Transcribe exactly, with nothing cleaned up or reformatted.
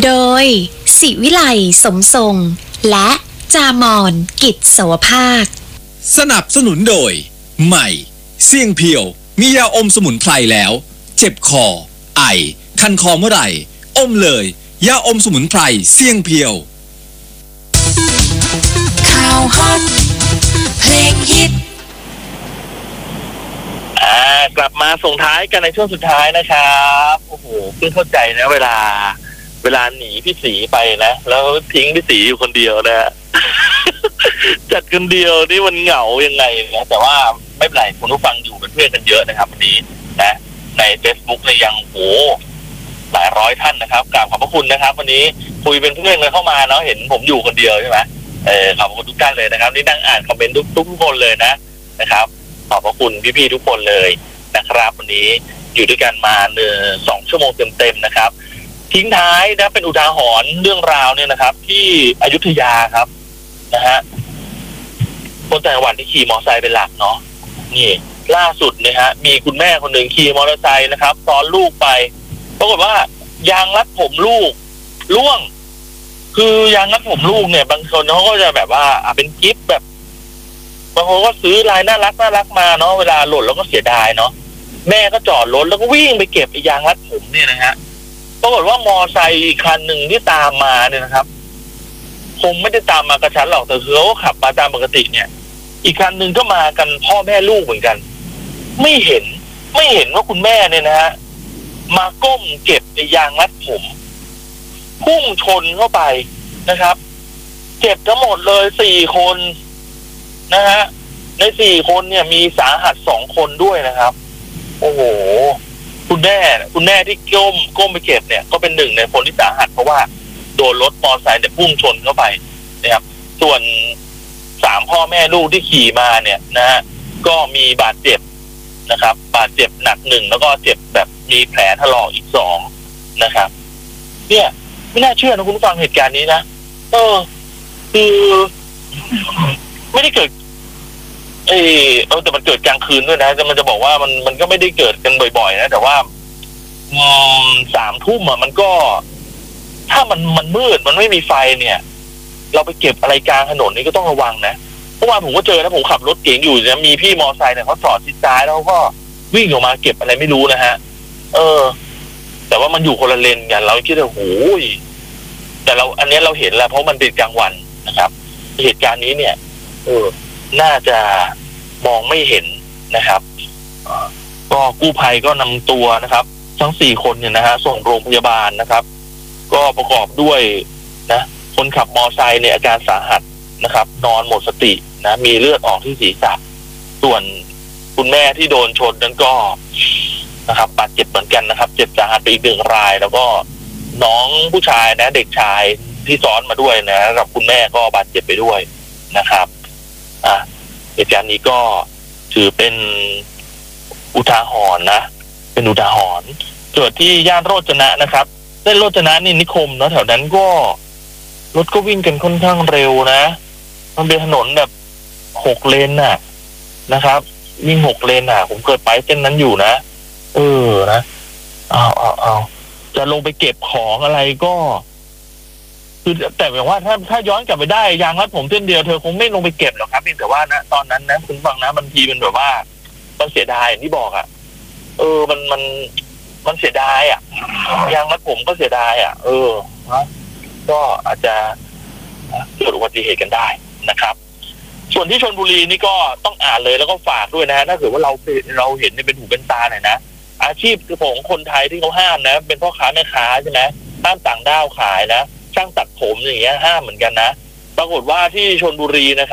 โดยศิวิไลสมทรงและจามอนกิจโสภาคสนับสนุนโดยใหม่เสี่ยงเพียวมียาอมสมุนไพรแล้วเจ็บคอไอคันคอเมื่อไหร่อมเลยยาอมสมุนไพรเสี่ยงเพียวข่าวฮอตเพลงฮิตอ่ากลับมาส่งท้ายกันในช่วงสุดท้ายนะครับโอ้โหเพิ่งเข้าใจนะเวลาเวลาหนีพี่สีไปนะแล้วทิ้งพี่สีอยู่คนเดียวนะ จัดคนเดียวนี่มันเหงายังไงนะแต่ว่าไม่เป็นไรคุณผู้ฟังอยู่เป็นเพื่อนกันเยอะนะครับวันนี้นะใน Facebook เนี่ยยังโอ้หลายร้อยท่านนะครับกราบขอบพระคุณนะครับวันนี้คุยเป็นเพื่อนกันเข้ามาเนาะเห็นผมอยู่คนเดียวใช่ไหมเออขอบคุณทุกท่านเลยนะครับนี่นั่งอ่านคอมเมนต์ทุกทุกคนเลยนะนะครับขอบพระคุณพี่ๆทุกคนเลยนะครับวันนี้อยู่ด้วยกันมาเนื้อสองชั่วโมงเต็มๆนะครับทิ้งท้ายนะเป็นอุทาหรณ์เรื่องราวเนี่ยนะครับที่อยุธยาครับนะฮะคนต่างจังหวัดที่ขี่มอเตอร์ไซค์เป็นหลักเนาะนี่ล่าสุดเนี่ยฮะมีคุณแม่คนหนึ่งขี่มอเตอร์ไซค์นะครับซ้อนลูกไปปรากฏว่ายางรัดผมลูกร่วงคือยางรัดผมลูกเนี่ยบางคนเขาก็จะแบบว่าอ่ะเป็นกิฟต์แบบบางคนก็ซื้อลายน่ารักน่ารักมาเนาะเวลาหล่นแล้วก็เสียดายเนาะแม่ก็จอดรถแล้วก็วิ่งไปเก็บไอ้ยางรัดผมเนี่ยนะฮะปรากฏว่ามอไซค์อีกคันหนึ่งที่ตามมาเนี่ยนะครับคงไม่ได้ตามมากระชั้นหรอกแต่คือเขาก็ขับมาตามปกติเนี่ยอีกคันหนึ่งก็มากันพ่อแม่ลูกเหมือนกันไม่เห็นไม่เห็นว่าคุณแม่เนี่ยนะฮะมาก้มเก็บไอ้ยางรัดผมพุ่งชนเข้าไปนะครับเจ็บทั้งหมดเลยสี่คนนะฮะในสี่คนเนี่ยมีสาหัสสองคนด้วยนะครับโอ้โหคุณแม่คุณแม่ที่ก้มก้มไปเก็บเนี่ยก็เป็นหนึ่งในคนที่สาหัสเพราะว่าโดนรถมอเตอร์ไซค์เนี่ยพุ่งชนเข้าไปนะครับส่วนสามพ่อแม่ลูกที่ขี่มาเนี่ยนะฮะก็มีบาดเจ็บนะครับบาดเจ็บหนักหนึ่งแล้วก็เจ็บแบบมีแผลถลอกอีกสองนะครับเนี่ยไม่น่าเชื่อนะคุณผู้ฟังเหตุการณ์นี้นะเออคือไม่ได้เกิดเออเออแต่มันเกิดกลางคืนด้วยนะแต่มันจะบอกว่ามันมันก็ไม่ได้เกิดกันบ่อยๆนะแต่ว่าอืมสามทุ่มอ่ะมันก็ถ้ามันมันมืดมันไม่มีไฟเนี่ยเราไปเก็บอะไรกลางถนนนี่ก็ต้องระวังนะเมื่อวานผมก็เจอนะผมขับรถเก๋งอยู่นะมีพี่มอไซค์เนี่ยเขาจอดชิดซ้ายแล้วก็วิ่งออกมาเก็บอะไรไม่รู้นะฮะเออแต่ว่ามันอยู่คนละเลนกันเราคิดว่าโอ้ยแต่เราอันนี้เราเห็นแล้วเพราะมันเป็นกลางวันนะครับเหตุการณ์นี้เนี่ยเออน่าจะมองไม่เห็นนะครับก็กู้ภัยก็นำตัวนะครับทั้งสี่คนเนี่ยนะฮะส่งโรงพยาบาลนะครับก็ประกอบด้วยนะคนขับมอไซค์เนี่ยอาการสาหัสนะครับนอนหมดสตินะมีเลือดออกที่ศีรษะส่วนคุณแม่ที่โดนชนนั้นก็นะครับบาดเจ็บเหมือนกันนะครับเจ็บสาหัสไปอีกหนึ่งรายแล้วก็น้องผู้ชายนะเด็กชายที่ซ้อนมาด้วยนะกับคุณแม่ก็บาดเจ็บไปด้วยนะครับอ่ะเหตุการณ์นี้ก็ถือเป็นอุทาหรณ์นะเป็นอุทาหรณ์เกิดที่ย่านโรจนะนะครับเส้นโรจนะนี่นิคมเนาะแถวนั้นก็รถก็วิ่งกันค่อนข้างเร็วนะมันเป็นถนนแบบหกเลนน่ะนะครับวิ่งหกเลนน่ะผมเคยไปเส้นนั้นอยู่นะเออนะเอาเอาเอาจะลงไปเก็บของอะไรก็คือแต่แบบว่าถ้าถ้าย้อนกลับไปได้ยางรัดผมเส้นเดียวเธอคงไม่ลงไปเก็บหรอกครับเพียงแต่ว่านะตอนนั้นนะคุณฟังนะบางทีเป็นแบบว่ามันเสียดายอย่างที่บอกอ่ะเออมันมันมันเสียดายอ่ะยางรัดผมก็เสียดายอ่ะเออนะก็อาจจะเกิดอุบัติเหตุกันได้นะครับส่วนที่ชลบุรีนี่ก็ต้องอ่านเลยแล้วก็ฝากด้วยนะฮะถ้าเกิดว่าเราเราเห็นเป็นหูเป็นตาหน่อยนะอาชีพของคนไทยที่เขาห้ามนะเป็นพ่อค้าแม่ค้าใช่ไหมห้ามต่างด้าวขายนะช่างตัดผมอย่างเงี้ยห้ามเหมือนกันนะปรากฏว่าที่ชลบุรีนะครับ